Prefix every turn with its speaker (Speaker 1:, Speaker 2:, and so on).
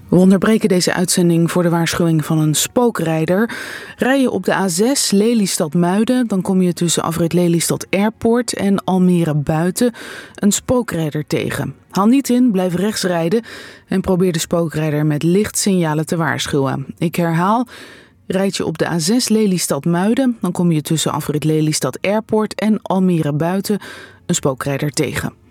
Speaker 1: We onderbreken deze uitzending voor de waarschuwing van een spookrijder. Rij je op de A6 Lelystad-Muiden, dan kom je tussen afrit Lelystad Airport en Almere Buiten een spookrijder tegen. Haal niet in, blijf rechts rijden en probeer de spookrijder met lichtsignalen te waarschuwen. Ik herhaal, rijd je op de A6 Lelystad-Muiden, dan kom je tussen afrit Lelystad Airport en Almere Buiten een spookrijder tegen.